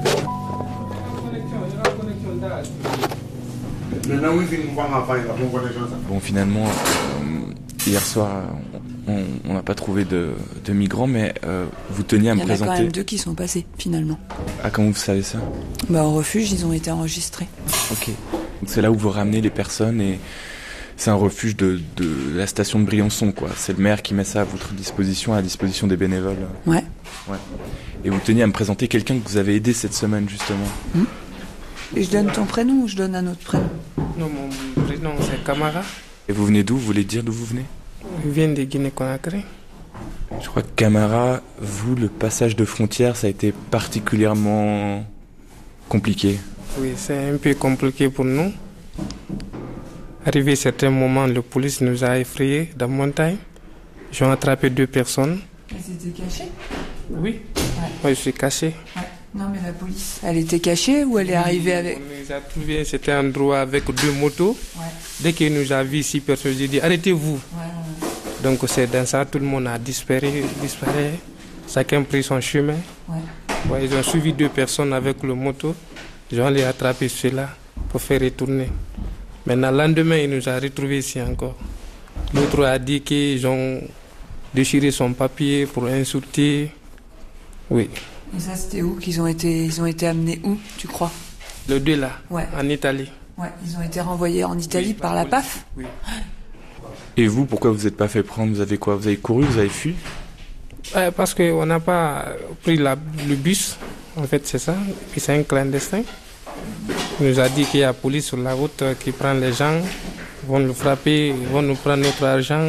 Bon, finalement, euh, hier soir, on n'a pas trouvé de, de migrants, mais euh, vous teniez à me présenter. Il y en a quand même deux qui sont passés, finalement. Ah, comment vous savez ça? Bah, au refuge, ils ont été enregistrés. Ok. Donc c'est là où vous ramenez les personnes et c'est un refuge de, de la station de Briançon, quoi. C'est le maire qui met ça à votre disposition, à la disposition des bénévoles. Ouais. Ouais. Et vous teniez à me présenter quelqu'un que vous avez aidé cette semaine, justement. Hum Et je donne ton prénom ou je donne un autre prénom? Non, mon prénom, c'est Camara. Et vous venez d'où? Vous voulez dire d'où vous venez? Je viens de Guinée-Conakry. Je crois que Camara, vous, le passage de frontière, ça a été particulièrement compliqué. Oui, c'est un peu compliqué pour nous. Arrivé à certains moments, la police nous a effrayés dans la montagne. Ils ont attrapé deux personnes. Elles étaient cachées? Oui. Ouais. Moi, je suis caché. Ouais. Non, mais la police, elle était cachée ou elle est arrivée avec... On nous a trouvé cet endroit avec deux motos. Ouais. Dès qu'il nous a vu six personnes, j'ai dit arrêtez-vous. Ouais, ouais. Donc c'est dans ça, tout le monde a disparu, disparu. Chacun a pris son chemin. Ouais. Ouais, ils ont suivi deux personnes avec le moto. Ils ont les attrapé ceux-là pour faire retourner. Maintenant, le lendemain, il nous a retrouvés ici encore. L'autre a dit qu'ils ont déchiré son papier pour insulter. Oui. Et ça, c'était où qu'ils ont été, ils ont été amenés où, tu crois? Les deux là, ouais. En Italie. Ouais, ils ont été renvoyés en Italie, oui, par la P A F. Oui. Et vous, pourquoi vous n'êtes pas fait prendre? Vous avez quoi? Vous avez couru? Vous avez fui? Ouais, parce qu'on n'a pas pris la, le bus. En fait, c'est ça. Et puis c'est un clandestin. Il nous a dit qu'il y a la police sur la route qui prend les gens. Ils vont nous frapper, ils vont nous prendre notre argent.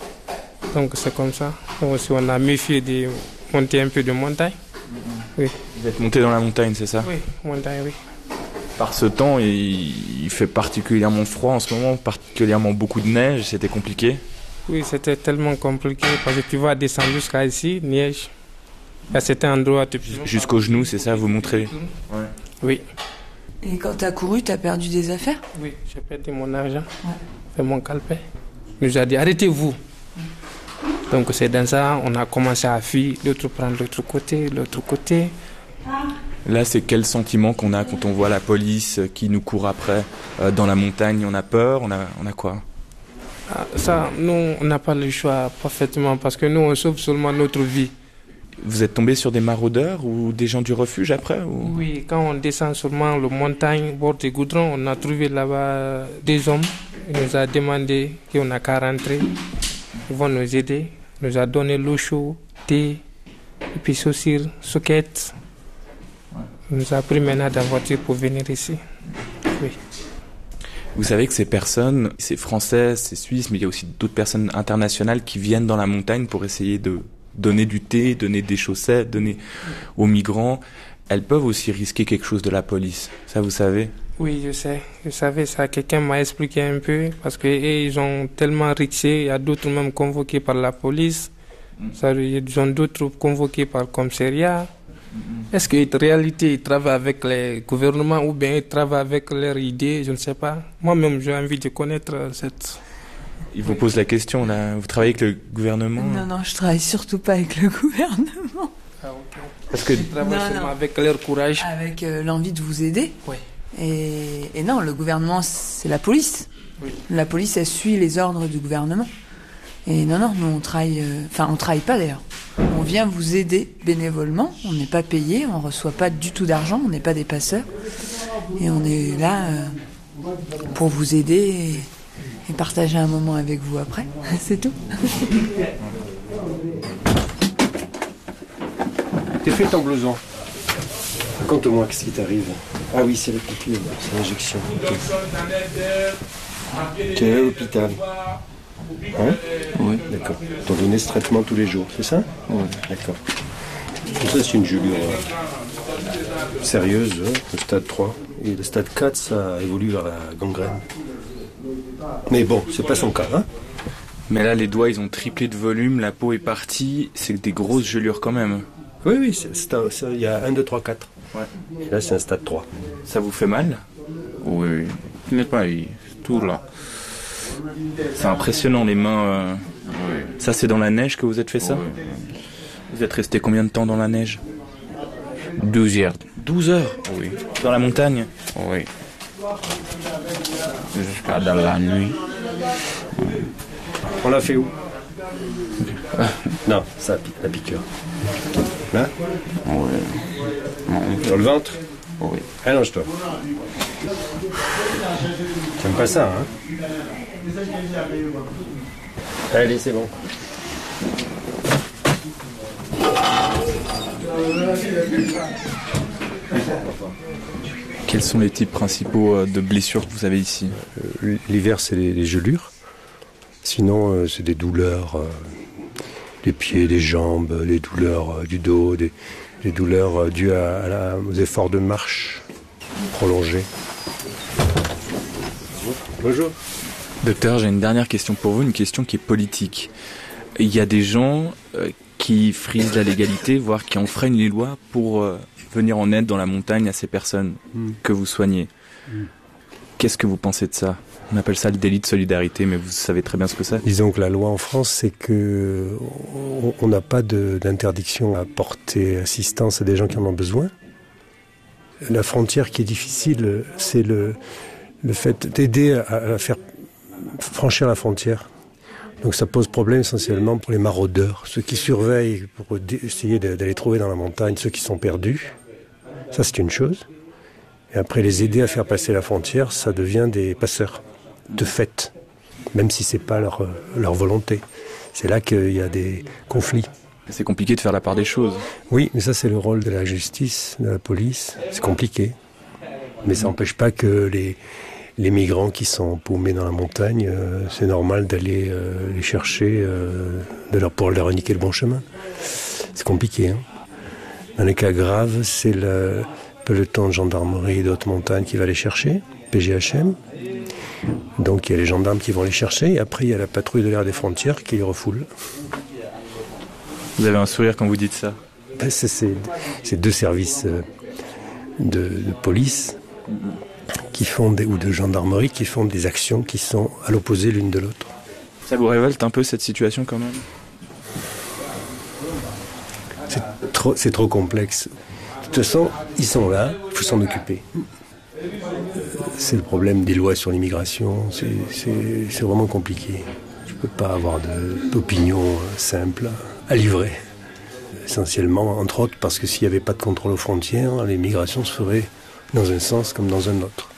Donc c'est comme ça. Donc aussi, on a méfié de monter un peu de montagne. Oui. Vous êtes monté dans la montagne, c'est ça? Oui, montagne, oui. Par ce temps, il, il fait particulièrement froid en ce moment, particulièrement beaucoup de neige, c'était compliqué? Oui, c'était tellement compliqué parce que tu vas descendre jusqu'à ici, neige. À cet endroit, tu... Jusqu'aux genoux, c'est ça, vous montrez? Ouais. Oui. Et quand tu as couru, tu as perdu des affaires? Oui, j'ai perdu mon argent, ouais. Et mon calepin. Il nous a dit arrêtez-vous. Donc c'est dans ça, on a commencé à fuir, l'autre prend l'autre côté, l'autre côté. Là, c'est quel sentiment qu'on a quand on voit la police qui nous court après euh, dans la montagne? On a peur? On a, on a quoi? Ah, ça, nous, on n'a pas le choix parfaitement parce que nous, on sauve seulement notre vie. Vous êtes tombé sur des maraudeurs ou des gens du refuge après ou... Oui, quand on descend seulement la montagne, bord des goudrons, on a trouvé là-bas des hommes. Ils nous ont demandé qu'on n'a qu'à rentrer. Ils vont nous aider. Ils nous ont donné l'eau chaude, thé, et puis chaussures, soquettes. Il nous a pris maintenant dans la voiture pour venir ici. Oui. Vous savez que ces personnes, c'est français, c'est suisse, mais il y a aussi d'autres personnes internationales qui viennent dans la montagne pour essayer de donner du thé, donner des chaussettes, donner aux migrants. Elles peuvent aussi risquer quelque chose de la police. Ça, vous savez? Oui, je sais. Je savais ça. Quelqu'un m'a expliqué un peu parce qu'ils ont tellement risqué. Il y a d'autres même convoqués par la police. Ça, ils ont d'autres convoqués par le commissariat. Est-ce qu'en réalité, ils travaillent avec les gouvernements ou bien ils travaillent avec leurs idées? Je ne sais pas. Moi-même, j'ai envie de connaître cette... Ils vous posent la question, là. Vous travaillez avec le gouvernement? Non, non, je travaille surtout pas avec le gouvernement. Ah, ok. Parce que... Ils travaillent non, seulement non. avec leur courage. Avec euh, l'envie de vous aider. Oui. Et, et non, le gouvernement, c'est la police. Oui. La police, elle suit les ordres du gouvernement. Et non, non, nous on travaille, enfin euh, on travaille pas d'ailleurs. On vient vous aider bénévolement, on n'est pas payé, on reçoit pas du tout d'argent, on n'est pas des passeurs. Et on est là euh, pour vous aider et, et partager un moment avec vous après, c'est tout. T'es fait ton blouson. Raconte-moi, qu'est-ce qui t'arrive? Ah oui, c'est la piqûre, c'est l'injection. Tu es à l'hôpital. Hein? Oui. D'accord. T'en donnais ce traitement tous les jours, c'est ça? Oui. D'accord. Donc ça, c'est une gelure euh, sérieuse, hein, le stade trois. Et le stade quatre, ça évolue vers la gangrène. Mais bon, c'est pas son cas, hein? Mais là, les doigts, ils ont triplé de volume, la peau est partie, c'est des grosses gelures quand même. Oui, oui, il y a un, deux, trois, quatre. Ouais. Et là, c'est un stade trois. Ça vous fait mal? Oui, ce n'est pas tout là. C'est impressionnant, les mains. Euh... Oui. Ça, c'est dans la neige que vous êtes fait ça? Oui. Vous êtes resté combien de temps dans la neige? douze heures. douze heures? Oui. Dans la montagne? Oui. Jusqu'à dans la nuit. On l'a fait où? Non, ça, la piqûre. Là? Oui. Dans le ventre? Oui. Allonge-toi. T'aimes pas ça, hein? Allez, c'est bon. Quels sont les types principaux de blessures que vous avez ici? L'hiver, c'est les, les gelures. Sinon, euh, c'est des douleurs, euh, les pieds, les jambes, les douleurs euh, du dos, des, des douleurs euh, dues à, à la, aux efforts de marche prolongés. Bonjour. Docteur, j'ai une dernière question pour vous, une question qui est politique. Il y a des gens euh, qui frisent la légalité, voire qui enfreignent les lois pour euh, venir en aide dans la montagne à ces personnes mm. que vous soignez. Mm. Qu'est-ce que vous pensez de ça? On appelle ça le délit de solidarité, mais vous savez très bien ce que c'est. Disons que la loi en France, c'est que on n'a pas de, d'interdiction à porter assistance à des gens qui en ont besoin. La frontière qui est difficile, c'est le, le fait d'aider à, à faire franchir la frontière. Donc ça pose problème essentiellement pour les maraudeurs, ceux qui surveillent pour essayer d'aller trouver dans la montagne ceux qui sont perdus. Ça, c'est une chose. Et après, les aider à faire passer la frontière, ça devient des passeurs, de fait, même si c'est pas leur, leur volonté. C'est là qu'il y a des conflits. C'est compliqué de faire la part des choses. Oui, mais ça, c'est le rôle de la justice, de la police. C'est compliqué. Mais ça n'empêche pas que les, les migrants qui sont paumés dans la montagne, euh, c'est normal d'aller euh, les chercher euh, de leur, pour leur indiquer le bon chemin. C'est compliqué. Hein. Dans les cas graves, c'est le peloton de gendarmerie de haute montagne qui va les chercher, P G H M. Donc il y a les gendarmes qui vont les chercher, et après il y a la patrouille de l'air des frontières qui les refoule. Vous avez un sourire quand vous dites ça? Ben, c'est, c'est, c'est deux services de, de police qui font des, ou de gendarmerie qui font des actions qui sont à l'opposé l'une de l'autre. Ça vous révolte un peu cette situation quand même? C'est trop, c'est trop complexe. De toute façon, ils sont là, il faut s'en occuper. C'est le problème des lois sur l'immigration, c'est, c'est, c'est vraiment compliqué. Je ne peux pas avoir de, d'opinion simple à livrer. Essentiellement, entre autres, parce que s'il n'y avait pas de contrôle aux frontières, l'immigration se ferait dans un sens comme dans un autre.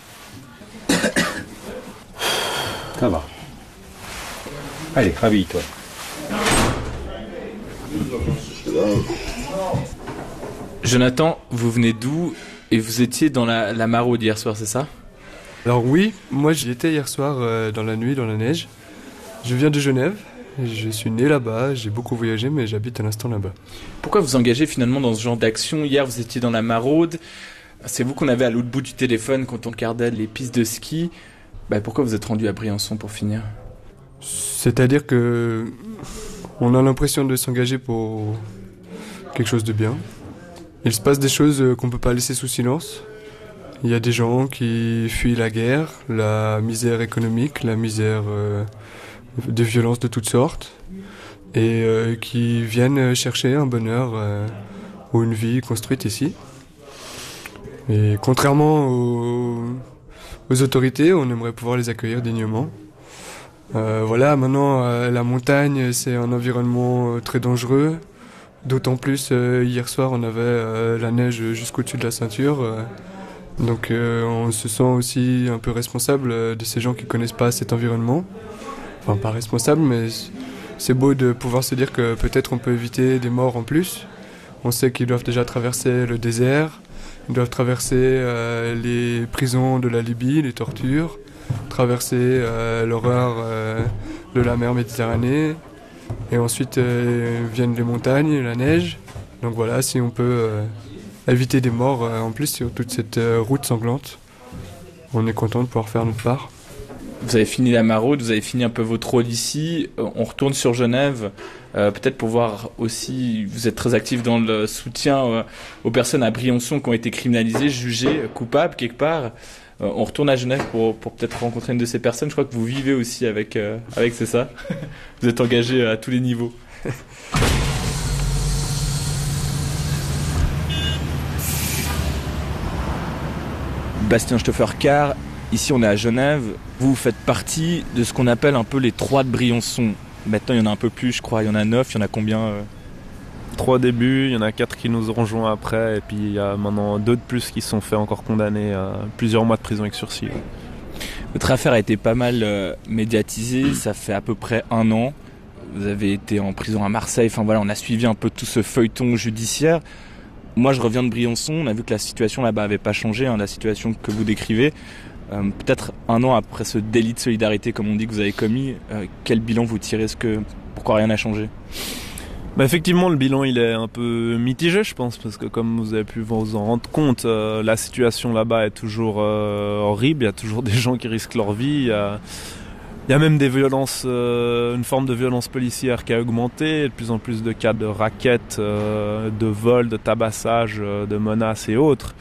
Ça va. Allez, rhabille-toi. Jonathan, vous venez d'où? Et vous étiez dans la, la maraude hier soir, c'est ça? Alors oui, moi j'y étais hier soir euh, dans la nuit, dans la neige. Je viens de Genève, je suis né là-bas, j'ai beaucoup voyagé, mais j'habite à l'instant là-bas. Pourquoi vous engagez finalement dans ce genre d'action? Hier vous étiez dans la maraude, c'est vous qu'on avait à l'autre bout du téléphone quand on regardait les pistes de ski. Bah, pourquoi vous êtes rendu à Briançon pour finir? C'est-à-dire que on a l'impression de s'engager pour quelque chose de bien. Il se passe des choses qu'on ne peut pas laisser sous silence. Il y a des gens qui fuient la guerre, la misère économique, la misère euh, de violences de toutes sortes, et euh, qui viennent chercher un bonheur euh, ou une vie construite ici. Et contrairement aux, aux autorités, on aimerait pouvoir les accueillir dignement. Euh, voilà, maintenant, euh, la montagne, c'est un environnement euh, très dangereux. D'autant plus, euh, hier soir, on avait euh, la neige jusqu'au-dessus de la ceinture. Euh, donc, euh, on se sent aussi un peu responsable euh, de ces gens qui connaissent pas cet environnement. Enfin, pas responsable, mais c'est beau de pouvoir se dire que peut-être on peut éviter des morts en plus. On sait qu'ils doivent déjà traverser le désert, ils doivent traverser euh, les prisons de la Libye, les tortures, traverser euh, l'horreur euh, de la mer Méditerranée, et ensuite euh, viennent les montagnes, la neige. Donc voilà, si on peut euh, éviter des morts euh, en plus sur toute cette euh, route sanglante, on est content de pouvoir faire notre part. Vous avez fini la maraude, vous avez fini un peu votre rôle ici. On retourne sur Genève, euh, peut-être pour voir aussi, vous êtes très actif dans le soutien euh, aux personnes à Briançon qui ont été criminalisées, jugées, coupables quelque part. Euh, on retourne à Genève pour, pour peut-être rencontrer une de ces personnes. Je crois que vous vivez aussi avec, euh, avec c'est ça. Vous êtes engagé à tous les niveaux. Bastien Stoffer-Carr, ici on est à Genève. Vous faites partie de ce qu'on appelle un peu les trois de Briançon. Maintenant il y en a un peu plus, je crois. Il y en a neuf, il y en a combien euh... Trois au début, il y en a quatre qui nous ont rejoints après, et puis il y a maintenant deux de plus qui se sont fait encore condamner à plusieurs mois de prison avec sursis. Votre affaire a été pas mal euh, médiatisée, ça fait à peu près un an. Vous avez été en prison à Marseille, enfin voilà, on a suivi un peu tout ce feuilleton judiciaire. Moi je reviens de Briançon, on a vu que la situation là-bas n'avait pas changé, hein, la situation que vous décrivez. Euh, peut-être un an après ce délit de solidarité, comme on dit, que vous avez commis, euh, quel bilan vous tirez? Est-ce que, pourquoi rien n'a changé? Bah effectivement, le bilan il est un peu mitigé, je pense, parce que comme vous avez pu vous en rendre compte, euh, la situation là-bas est toujours euh, horrible. Il y a toujours des gens qui risquent leur vie. Il y a, il y a même des violences, euh, une forme de violence policière qui a augmenté. De plus en plus de cas de rackets, euh, de vols, de tabassage, euh, de menaces et autres.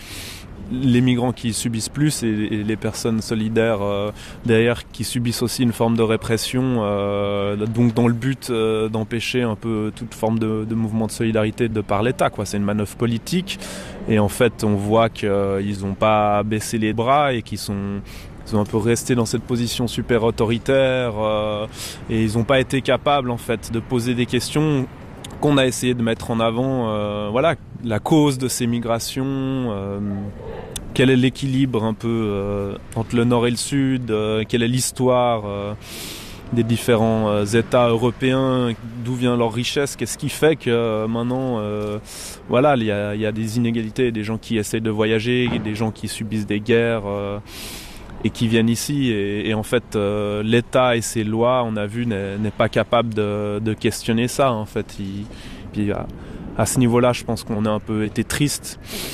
Les migrants qui subissent plus et, et les personnes solidaires euh, derrière qui subissent aussi une forme de répression, euh, donc dans le but euh, d'empêcher un peu toute forme de, de mouvement de solidarité de par l'État, quoi. C'est une manœuvre politique et en fait on voit qu'ils euh, n'ont pas baissé les bras et qu'ils sont Ils ont un peu resté dans cette position super autoritaire euh, et ils n'ont pas été capables en fait de poser des questions qu'on a essayé de mettre en avant. Euh, voilà, la cause de ces migrations, euh, quel est l'équilibre un peu euh, entre le nord et le sud, euh, quelle est l'histoire euh, des différents euh, États européens, d'où vient leur richesse, qu'est-ce qui fait que euh, maintenant, euh, voilà, il y a, y a des inégalités, des gens qui essayent de voyager, des gens qui subissent des guerres. Euh, et qui viennent ici et, et en fait euh, l'État et ses lois, on a vu, n'est, n'est pas capable de, de questionner ça en fait. Il, puis à, à ce niveau-là, je pense qu'on a un peu été triste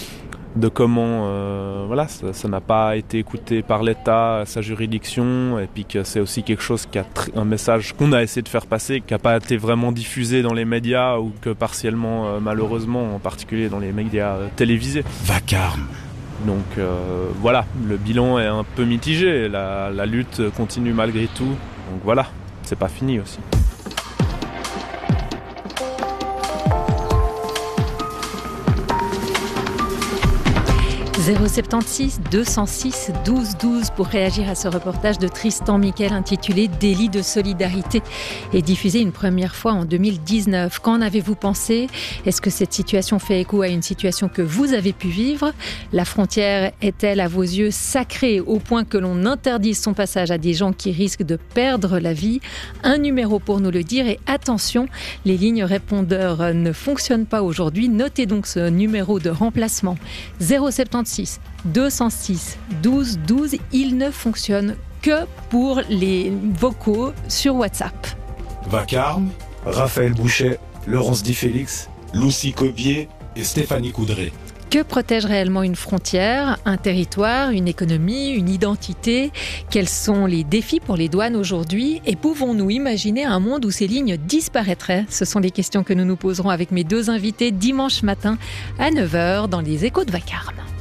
de comment euh, voilà, ça, ça n'a pas été écouté par l'État, sa juridiction, et puis que c'est aussi quelque chose qui a tr- un message qu'on a essayé de faire passer, qui n'a pas été vraiment diffusé dans les médias ou que partiellement euh, malheureusement, en particulier dans les médias euh, télévisés. Vacarme. Donc euh, voilà, le bilan est un peu mitigé, la, la lutte continue malgré tout, donc voilà, c'est pas fini aussi. zéro sept six deux cent six douze douze pour réagir à ce reportage de Tristan Mickel intitulé « Délit de solidarité » et diffusé une première fois en deux mille dix-neuf. Qu'en avez-vous pensé? Est-ce que cette situation fait écho à une situation que vous avez pu vivre? La frontière est-elle à vos yeux sacrée au point que l'on interdise son passage à des gens qui risquent de perdre la vie? Un numéro pour nous le dire et attention, les lignes répondeurs ne fonctionnent pas aujourd'hui. Notez donc ce numéro de remplacement zéro sept six deux cent six douze douze. Il ne fonctionne que pour les vocaux sur WhatsApp. Vacarme, Raphaël Bouchet, Laurence Di Félix, Lucie Cobier et Stéphanie Coudray. Que protège réellement une frontière, un territoire, une économie, une identité? Quels sont les défis pour les douanes aujourd'hui? Et pouvons-nous imaginer un monde où ces lignes disparaîtraient? Ce sont les questions que nous nous poserons avec mes deux invités dimanche matin à neuf heures dans les Échos de Vacarme.